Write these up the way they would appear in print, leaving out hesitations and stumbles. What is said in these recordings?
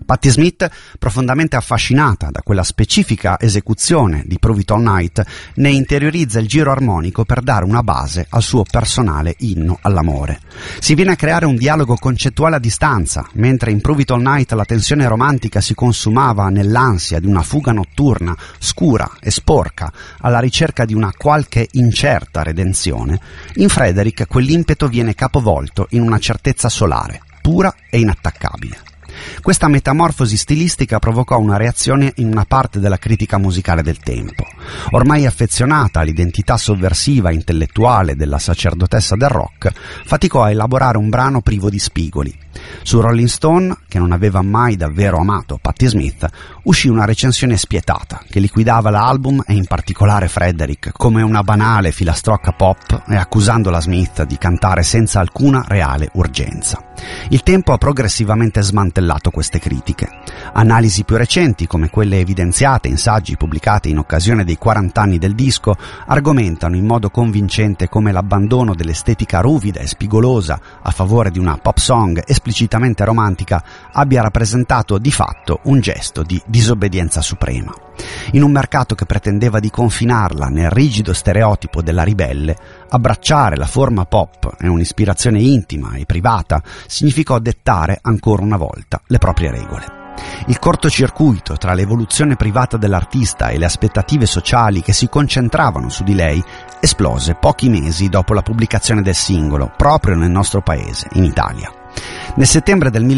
Patti Smith, profondamente affascinata da quella specifica esecuzione di Prove It All Night, ne interiorizza il giro armonico per dare una base al suo personale inno all'amore. Si viene a creare un dialogo concettuale a distanza, mentre in Prove It All Night la tensione romantica si consumava nell'ansia di una fuga notturna, scura e sporca, alla ricerca di una qualche incerta redenzione. In Frederick quell'impeto viene capovolto in una certezza solare, pura e inattaccabile. Questa metamorfosi stilistica provocò una reazione in una parte della critica musicale del tempo. Ormai affezionata all'identità sovversiva e intellettuale della sacerdotessa del rock, faticò a elaborare un brano privo di spigoli. Su Rolling Stone, che non aveva mai davvero amato Patti Smith, uscì una recensione spietata che liquidava l'album e in particolare Frederick come una banale filastrocca pop e accusando la Smith di cantare senza alcuna reale urgenza. Il tempo ha progressivamente smantellato queste critiche. Analisi più recenti, come quelle evidenziate in saggi pubblicati in occasione dei 40 anni del disco, argomentano in modo convincente come l'abbandono dell'estetica ruvida e spigolosa a favore di una pop song esplicitamente romantica abbia rappresentato di fatto un gesto di disobbedienza suprema. In un mercato che pretendeva di confinarla nel rigido stereotipo della ribelle, abbracciare la forma pop e un'ispirazione intima e privata significò dettare ancora una volta le proprie regole. Il cortocircuito tra l'evoluzione privata dell'artista e le aspettative sociali che si concentravano su di lei esplose pochi mesi dopo la pubblicazione del singolo, proprio nel nostro paese, in Italia. Nel settembre del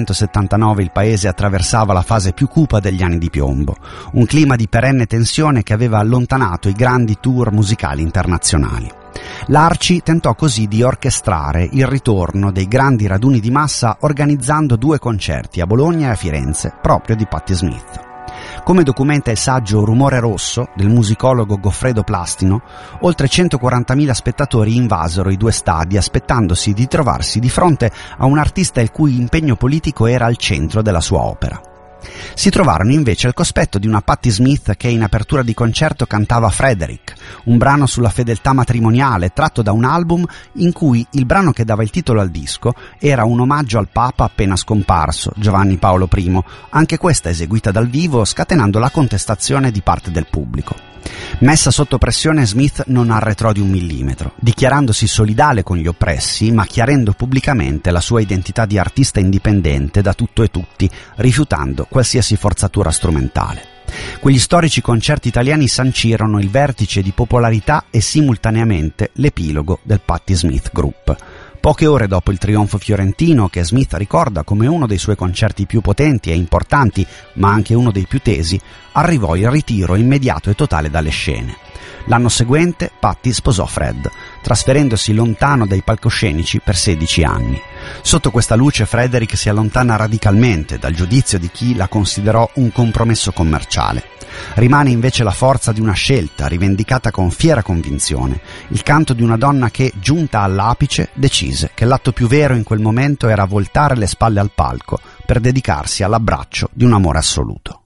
1979 il paese attraversava la fase più cupa degli anni di piombo, un clima di perenne tensione che aveva allontanato i grandi tour musicali internazionali. L'Arci tentò così di orchestrare il ritorno dei grandi raduni di massa organizzando 2 concerti a Bologna e a Firenze, proprio di Patti Smith. Come documenta il saggio Rumore Rosso del musicologo Goffredo Plastino, oltre 140.000 spettatori invasero i 2 stadi aspettandosi di trovarsi di fronte a un artista il cui impegno politico era al centro della sua opera. Si trovarono invece al cospetto di una Patti Smith che in apertura di concerto cantava Frederick, un brano sulla fedeltà matrimoniale tratto da un album in cui il brano che dava il titolo al disco era un omaggio al Papa appena scomparso, Giovanni Paolo I, anche questa eseguita dal vivo scatenando la contestazione di parte del pubblico. Messa sotto pressione, Smith non arretrò di 1 millimetro, dichiarandosi solidale con gli oppressi, ma chiarendo pubblicamente la sua identità di artista indipendente da tutto e tutti, rifiutando qualsiasi forzatura strumentale. Quegli storici concerti italiani sancirono il vertice di popolarità e simultaneamente l'epilogo del Patti Smith Group. Poche ore dopo il trionfo fiorentino, che Smith ricorda come uno dei suoi concerti più potenti e importanti, ma anche uno dei più tesi, arrivò il ritiro immediato e totale dalle scene. L'anno seguente Patti sposò Fred, trasferendosi lontano dai palcoscenici per 16 anni. Sotto questa luce Frederick si allontana radicalmente dal giudizio di chi la considerò un compromesso commerciale. Rimane invece la forza di una scelta rivendicata con fiera convinzione, il canto di una donna che, giunta all'apice, decise che l'atto più vero in quel momento era voltare le spalle al palco per dedicarsi all'abbraccio di un amore assoluto.